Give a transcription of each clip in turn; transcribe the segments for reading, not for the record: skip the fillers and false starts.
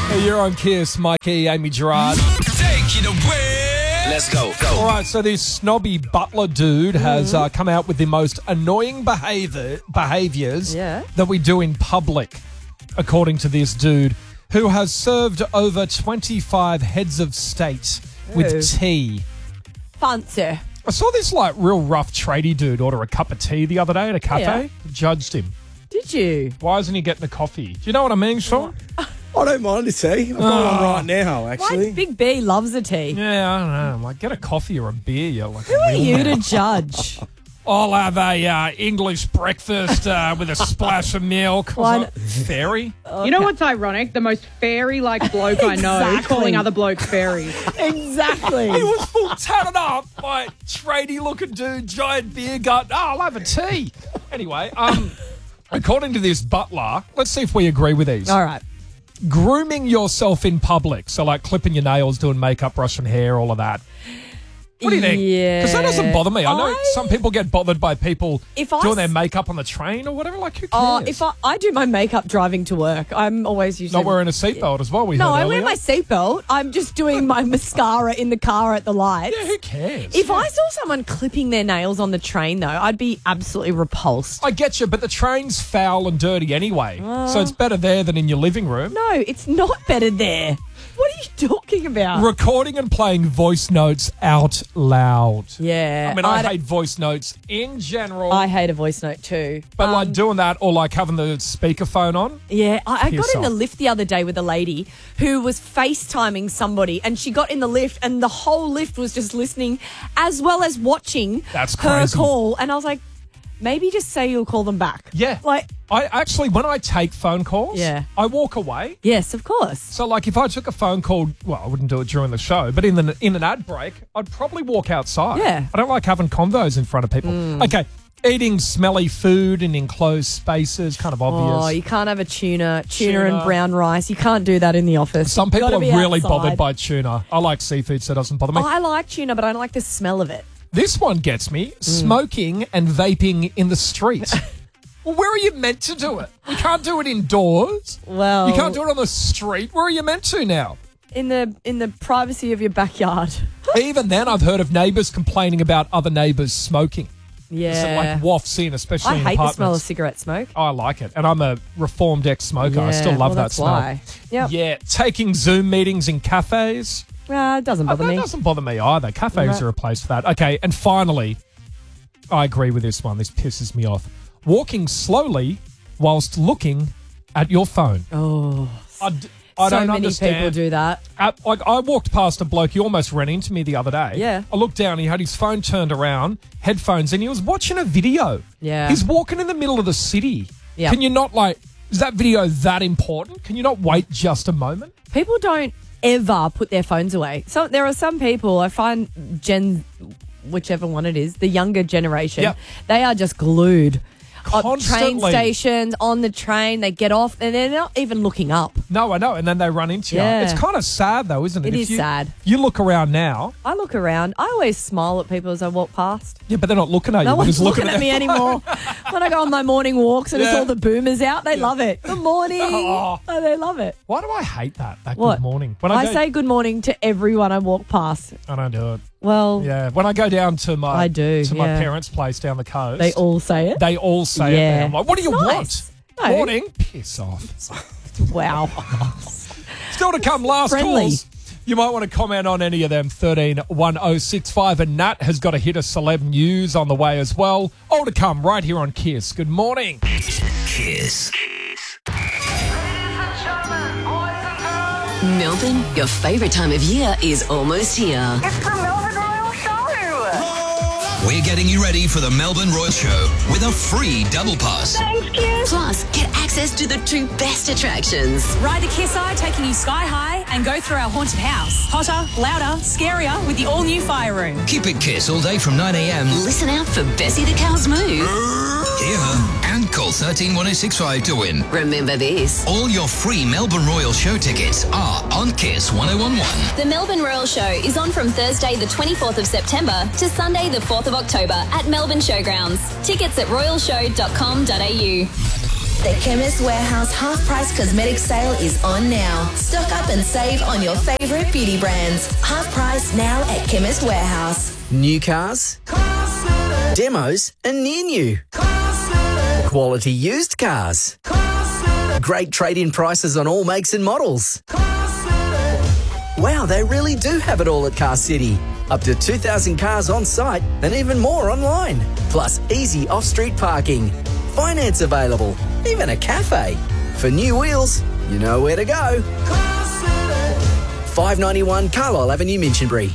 Hey, you're on Kiss, Mikey, Amy Gerard. Take it away. Let's go. All right, so this snobby butler dude has come out with the most annoying behaviours that we do in public, according to this dude, who has served over 25 heads of state with tea. Fancy. I saw this real rough tradie dude order a cup of tea the other day at a cafe. Judged him. Did you? Why isn't he getting a coffee? Do you know what I mean, Sean? I don't mind a tea. I've got one right now, actually. Why Big B loves a tea? Yeah, I don't know. I'm like, get a coffee or a beer. You're like, Who are you to judge? I'll have a English breakfast with a splash of milk. Fairy? Okay. You know what's ironic? The most fairy-like bloke I know calling other blokes fairies. Exactly. He was full tatted up, tradie-looking dude, giant beer gut. Oh, I'll have a tea. Anyway, according to this butler, let's see if we agree with these. All right. Grooming yourself in public, so clipping your nails, doing makeup, brushing hair, all of that. What do you think? Yeah. Because that doesn't bother me. I know some people get bothered by people doing their makeup on the train or whatever. Who cares? If I do my makeup driving to work, I'm always usually... Not wearing a seatbelt as well, I wear my seatbelt. I'm just doing my mascara in the car at the lights. Yeah, who cares? If I saw someone clipping their nails on the train, though, I'd be absolutely repulsed. I get you, but the train's foul and dirty anyway. So it's better there than in your living room. No, it's not better there. What are you talking about? Recording and playing voice notes out loud. Yeah. I mean, I hate voice notes in general. I hate a voice note too. But doing that or having the speakerphone on. Yeah. I got in the lift the other day with a lady who was FaceTiming somebody, and she got in the lift and the whole lift was just listening as well as watching her call. And I was like, maybe just say you'll call them back. Yeah. I actually, when I take phone calls, I walk away. Yes, of course. So, if I took a phone call, well, I wouldn't do it during the show, but in an ad break, I'd probably walk outside. Yeah. I don't like having convos in front of people. Okay, eating smelly food in enclosed spaces, kind of obvious. Oh, you can't have a tuna and brown rice. You can't do that in the office. Some people are really bothered by tuna. I like seafood, so it doesn't bother me. I like tuna, but I don't like the smell of it. This one gets me. Smoking and vaping in the street. Well, where are you meant to do it? We can't do it indoors. Well, you can't do it on the street. Where are you meant to now? In the privacy of your backyard. Even then, I've heard of neighbours complaining about other neighbours smoking. Yeah. So wafts in, especially in apartments. I hate the smell of cigarette smoke. I like it. And I'm a reformed ex-smoker. I still love that smell. Why. Yep. Yeah. Taking Zoom meetings in cafes. It doesn't bother me. That doesn't bother me either. Cafes are a place for that. Okay, and finally, I agree with this one. This pisses me off. Walking slowly whilst looking at your phone. Oh, I so don't many understand. people do that. I walked past a bloke. He almost ran into me the other day. Yeah. I looked down. He had his phone turned around, headphones, and he was watching a video. Yeah. He's walking in the middle of the city. Yeah. Can you not is that video that important? Can you not wait just a moment? People don't ever put their phones away. So there are some people, I find whichever one it is, the younger generation, they are just glued. Constantly. Train stations, on the train, they get off and they're not even looking up. No, I know. And then they run into you. Yeah. It's kind of sad though, isn't it? It is sad. You look around now. I look around. I always smile at people as I walk past. Yeah, but they're not looking at you. No They're one's just looking at me anymore. When I go on my morning walks and it's all the boomers out, they love it. Good morning. Oh, they love it. Why do I hate that What? good morning? I say good morning to everyone I walk past. I don't do it. Well, yeah. When I go down to my my yeah. parents' place down the coast, They all say it. They all say it. Yeah. Now. I'm like, what do you Nice. want? No. Morning. Piss off. Wow. Still to come, last Friendly. calls. You might want to comment on any of them. 131065, and Nat has got a hit of celeb news on the way as well. All to come right here on Kiss. Good morning. Kiss. Melbourne, your favourite time of year is almost here. It's the Melbourne Royal Show. We're getting you ready for the Melbourne Royal Show with a free double pass. Thanks, Kiss. Plus, get access to the two best attractions. Ride the Kiss Eye, taking you sky high, and go through our haunted house. Hotter, louder, scarier with the all-new fire room. Keep it Kiss all day from 9 a.m. Listen out for Bessie the Cow's move. Hear her and call 131065 to win. Remember this. All your free Melbourne Royal Show tickets are on Kiss 1011. The Melbourne Royal Show is on from Thursday the 24th of September to Sunday the 4th of October at Melbourne Showgrounds. Tickets at royalshow.com.au. The Chemist Warehouse half-price cosmetic sale is on now. Stock up and save on your favourite beauty brands. Half price now at Chemist Warehouse. New cars, demos and near new. Quality used cars. Great trade-in prices on all makes and models. Wow, they really do have it all at Car City. Up to 2,000 cars on site and even more online. Plus easy off-street parking. Finance available. Even a cafe. For new wheels, you know where to go. 591 Carlisle Avenue, Minchinbury.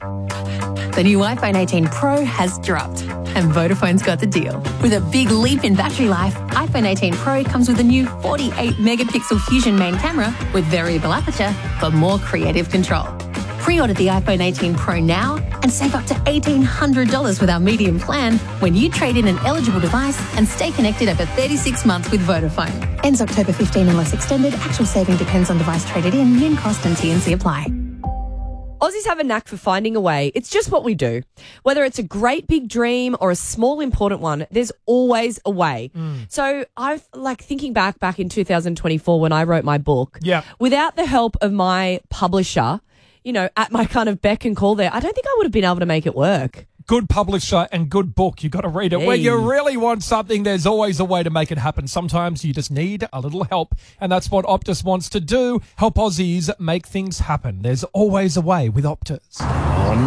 The new iPhone 18 Pro has dropped and Vodafone's got the deal. With a big leap in battery life, iPhone 18 Pro comes with a new 48-megapixel Fusion main camera with variable aperture for more creative control. Pre-order the iPhone 18 Pro now and save up to $1,800 with our medium plan when you trade in an eligible device and stay connected over 36 months with Vodafone. Ends October 15 unless extended. Actual saving depends on device traded in, min cost and T&C apply. Aussies have a knack for finding a way. It's just what we do. Whether it's a great big dream or a small important one, there's always a way. So I've thinking back in 2024 when I wrote my book. Yeah. Without the help of my publisher, at my kind of beck and call there, I don't think I would have been able to make it work. Good publisher and good book. You got to read it. When you really want something, there's always a way to make it happen. Sometimes you just need a little help, and that's what Optus wants to do. Help Aussies make things happen. There's always a way with Optus. Oh,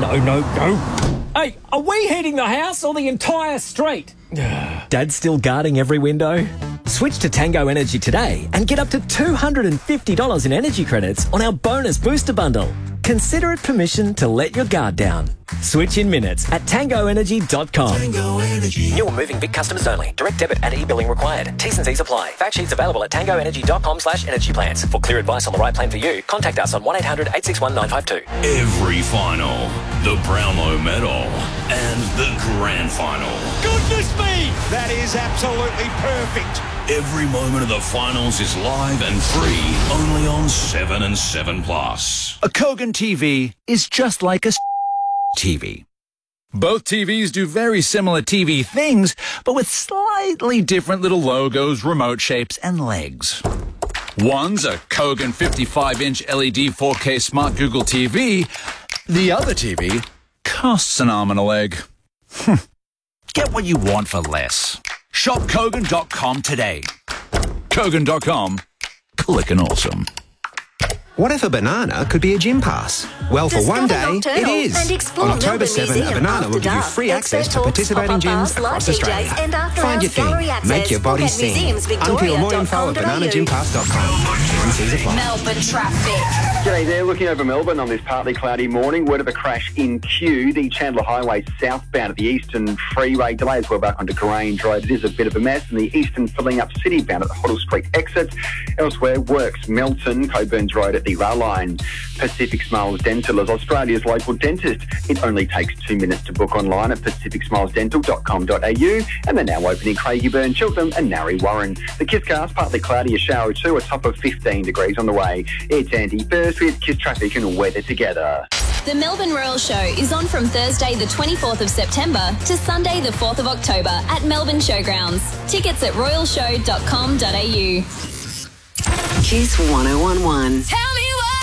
no. Hey, are we heating the house or the entire street? Dad's still guarding every window? Switch to Tango Energy today and get up to $250 in energy credits on our bonus booster bundle. Consider it permission to let your guard down. Switch in minutes at tangoenergy.com. Tango Energy. New or moving Vic customers only. Direct debit and e-billing required. T's and C's apply. Fact sheets available at tangoenergy.com/energy plans. For clear advice on the right plan for you, contact us on 1-800-861-952. Every final, the Brownlow Medal, and the Grand Final. Goodness me! That is absolutely perfect. Every moment of the finals is live and free, only on 7 and 7 Plus. A Kogan TV is just like a TV. Both TVs do very similar TV things, but with slightly different little logos, remote shapes, and legs. One's a Kogan 55-inch LED 4K Smart Google TV. The other TV costs an arm and a leg. Get what you want for less. Shop Kogan.com today. Kogan.com. Clickin' awesome. What if a banana could be a gym pass? Well, for one day, it is. On October 7, a banana will give you free access to participating gyms across Australia. Find your thing. Make your body sing. Unpeel more info at bananagympass.com. Melbourne traffic. G'day there, looking over Melbourne on this partly cloudy morning. Word of a crash in Kew, the Chandler Highway southbound at the Eastern Freeway. Delay as well back onto Grange Road. It is a bit of a mess. And the Eastern filling up citybound at the Hoddle Street exit. Elsewhere, Works, Melton, Coburns Road at the rail line. Pacific Smiles Dental is Australia's local dentist. It only takes 2 minutes to book online at pacificsmilesdental.com.au, and they're now open in Craigieburn, Cheltenham and Narre Warren. The Kiss Cast, partly cloudy, a shower or two, a top of 15 degrees on the way. It's Andy first with Kiss Traffic and weather together. The Melbourne Royal Show is on from Thursday the 24th of September to Sunday the 4th of October at Melbourne Showgrounds. Tickets at royalshow.com.au. Kiss 1011. Tell me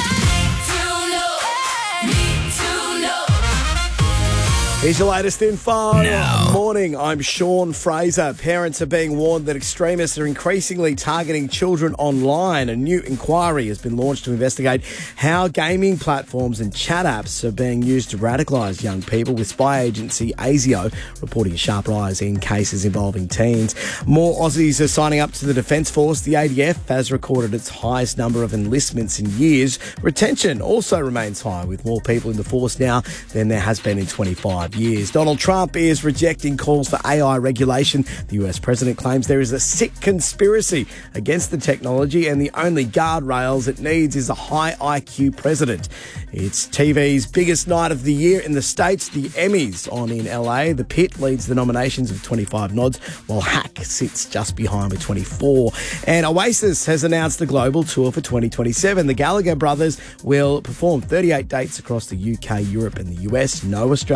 Here's your latest info. Now. Morning, I'm Sean Fraser. Parents are being warned that extremists are increasingly targeting children online. A new inquiry has been launched to investigate how gaming platforms and chat apps are being used to radicalise young people, with spy agency ASIO reporting a sharp rise in cases involving teens. More Aussies are signing up to the Defence Force. The ADF has recorded its highest number of enlistments in years. Retention also remains high, with more people in the force now than there has been in 25 years. Donald Trump is rejecting calls for AI regulation. The US president claims there is a sick conspiracy against the technology, and the only guardrails it needs is a high IQ president. It's TV's biggest night of the year in the States, the Emmys on in LA. The Pit leads the nominations with 25 nods, while Hack sits just behind with 24. And Oasis has announced the global tour for 2027. The Gallagher brothers will perform 38 dates across the UK, Europe and the US. No Australia dates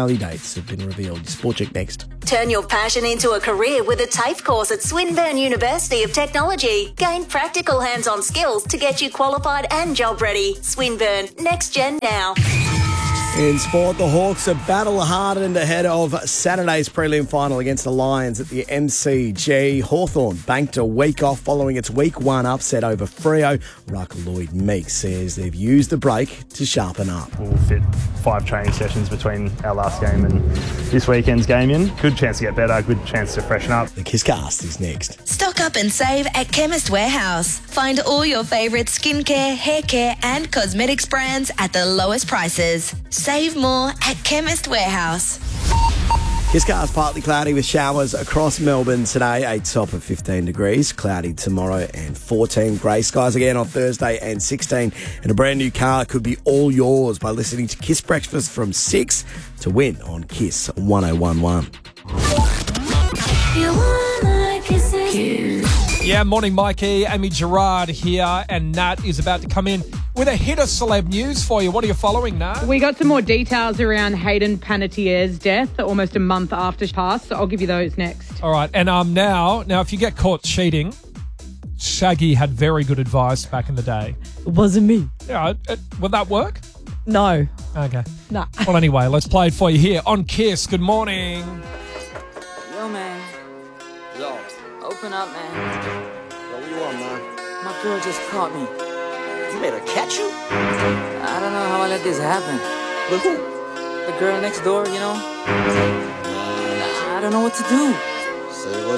deaths have been revealed. Sport Check next. Turn your passion into a career with a TAFE course at Swinburne University of Technology. Gain practical hands-on skills to get you qualified and job ready. Swinburne, next gen now. In sport, the Hawks are battle hardened ahead of Saturday's prelim final against the Lions at the MCG. Hawthorn banked a week off following its week 1 upset over Freo. Ruck Lloyd Meeks says they've used the break to sharpen up. We'll fit 5 training sessions between our last game and this weekend's game in. Good chance to get better, good chance to freshen up. The Kisscast is next. Stock up and save at Chemist Warehouse. Find all your favourite skincare, hair care and cosmetics brands at the lowest prices. Save more at Chemist Warehouse. Kisscast partly cloudy with showers across Melbourne today, a top of 15 degrees. Cloudy tomorrow and 14. Grey skies again on Thursday and 16. And a brand new car could be all yours by listening to Kiss Breakfast from 6 to win on Kiss 1011. Yeah, morning, Mikey. Amy Gerard here, and Nat is about to come in with a hit of celeb news for you. What are you following, Nat? We got some more details around Hayden Panettiere's death almost a month after she passed, so I'll give you those next. All right, and now if you get caught cheating, Shaggy had very good advice back in the day. It wasn't me. Yeah, would that work? No. Okay. No. Well, anyway, let's play it for you here on Kiss. Good morning. Yo, man. Yo. Open up, man. Yo, what you want, man? My girl just caught me. You made her catch you? I don't know how I let this happen. With who? The girl next door, you know? I don't know what to do. Say what